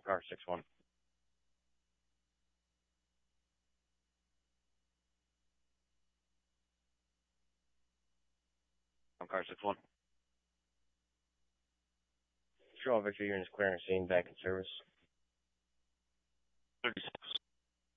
car 6-1. Car 6-1. Show Victor, you're in his clearance scene, back in service. 37